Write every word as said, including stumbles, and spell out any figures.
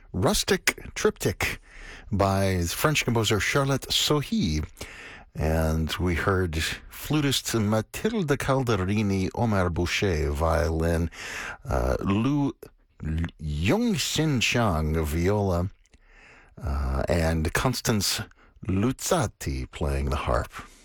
Rustic Triptych by French composer Charlotte Sohi. And we heard flutist Matilde Calderini, Omar Boucher, violin, uh, Lu Yongxin Chang, viola, uh, and Constance Luzzati playing the harp.